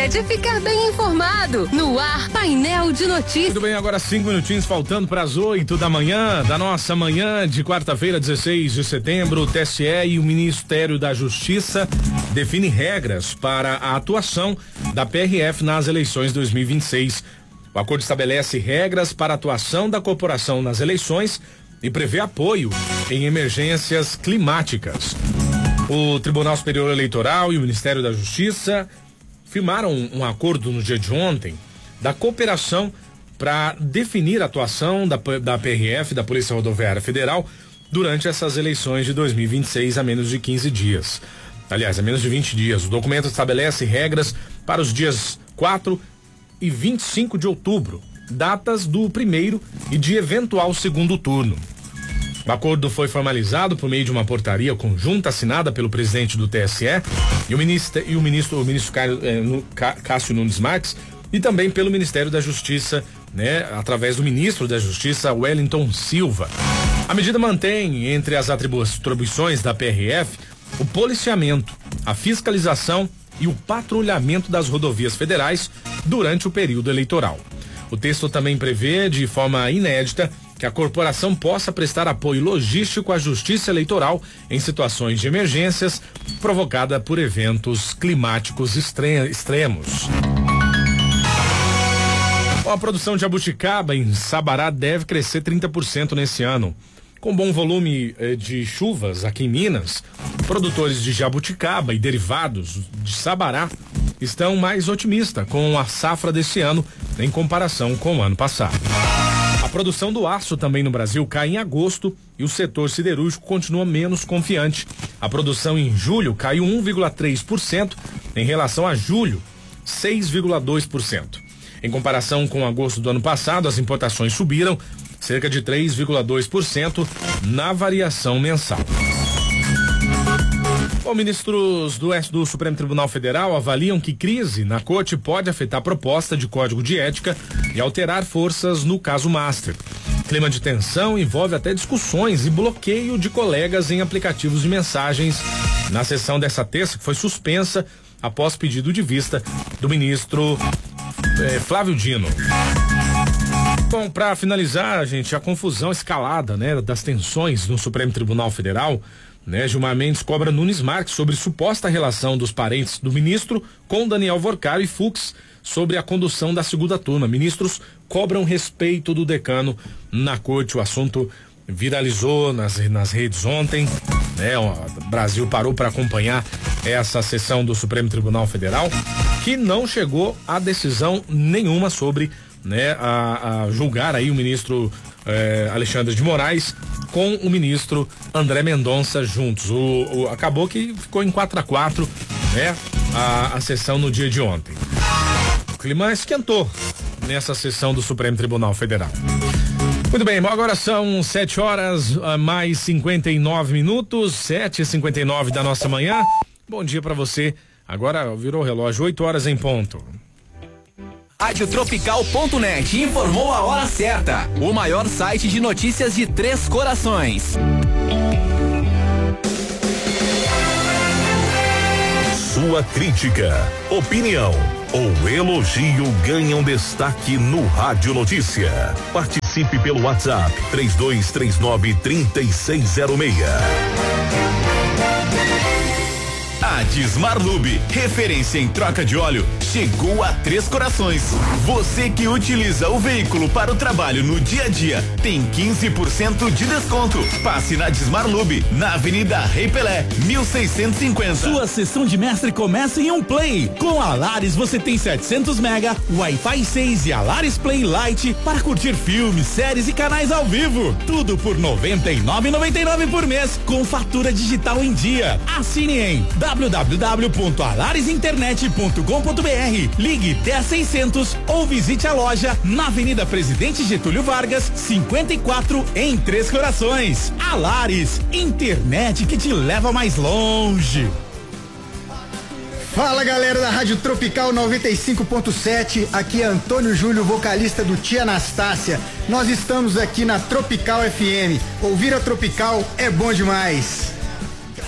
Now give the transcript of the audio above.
de ficar bem informado. No ar, Painel de Notícias. Tudo bem, agora 5 minutinhos faltando para as 8 da manhã, da nossa manhã de quarta-feira, 16 de setembro. O TSE e o Ministério da Justiça definem regras para a atuação da PRF nas eleições 2026. O acordo estabelece regras para a atuação da corporação nas eleições e prevê apoio em emergências climáticas. O Tribunal Superior Eleitoral e o Ministério da Justiça firmaram um acordo no dia de ontem da cooperação para definir a atuação da PRF, da Polícia Rodoviária Federal, durante essas eleições de 2026, a menos de 15 dias. Aliás, a menos de 20 dias. O documento estabelece regras para os dias 4 e 25 de outubro, datas do primeiro e de eventual segundo turno. O acordo foi formalizado por meio de uma portaria conjunta assinada pelo presidente do TSE e o ministro Cássio Nunes Marques, e também pelo Ministério da Justiça, através do ministro da Justiça, Wellington Silva. A medida mantém entre as atribuições da PRF o policiamento, a fiscalização e o patrulhamento das rodovias federais durante o período eleitoral. O texto também prevê, de forma inédita, que a corporação possa prestar apoio logístico à Justiça Eleitoral em situações de emergências provocada por eventos climáticos extremos. A produção de jabuticaba em Sabará deve crescer 30% nesse ano. Com bom volume de chuvas aqui em Minas, produtores de jabuticaba e derivados de Sabará estão mais otimistas com a safra desse ano em comparação com o ano passado. A produção do aço também no Brasil cai em agosto e o setor siderúrgico continua menos confiante. A produção em julho caiu 1,3% em relação a julho, 6,2%. Em comparação com agosto do ano passado, as importações subiram cerca de 3,2% na variação mensal. Bom, ministros do Supremo Tribunal Federal avaliam que crise na corte pode afetar a proposta de código de ética e alterar forças no caso Master. Clima de tensão envolve até discussões e bloqueio de colegas em aplicativos de mensagens na sessão dessa terça, que foi suspensa após pedido de vista do ministro Flávio Dino. Bom, para finalizar, gente, a confusão escalada, das tensões no Supremo Tribunal Federal, Gilmar Mendes cobra Nunes Marques sobre suposta relação dos parentes do ministro com Daniel Worcari e Fux sobre a condução da segunda turma. Ministros cobram respeito do decano na corte. O assunto viralizou nas redes ontem, O Brasil parou para acompanhar essa sessão do Supremo Tribunal Federal, que não chegou a decisão nenhuma sobre a julgar aí o ministro Alexandre de Moraes com o ministro André Mendonça juntos. Acabou que ficou em 4-4, a sessão no dia de ontem. O clima esquentou nessa sessão do Supremo Tribunal Federal. Muito bem, agora são 7 horas mais 59 minutos, 7h59 da nossa manhã. Bom dia para você. Agora virou o relógio, 8 horas em ponto. Radiotropical.net informou a hora certa. O maior site de notícias de Três Corações. Sua crítica, opinião ou elogio ganham destaque no Rádio Notícia. Participe pelo WhatsApp 3239-3606. A Dismarlube, referência em troca de óleo, chegou a Três Corações. Você que utiliza o veículo para o trabalho no dia a dia tem 15% de desconto. Passe na Dismarlube, na Avenida Rei Pelé, 1650. Sua sessão de mestre começa em um Play. Com a Alaris você tem 700 mega, Wi-Fi 6 e Alaris Play Lite para curtir filmes, séries e canais ao vivo. Tudo por R$ 99,99 por mês, com fatura digital em dia. Assine em www.alarisinternet.com.br. Ligue 10-600 ou visite a loja na Avenida Presidente Getúlio Vargas, 54, em Três Corações. Alaris, internet que te leva mais longe. Fala, galera da Rádio Tropical 95.7, aqui é Antônio Júlio, vocalista do Tia Anastácia. Nós estamos aqui na Tropical FM. Ouvir a Tropical é bom demais.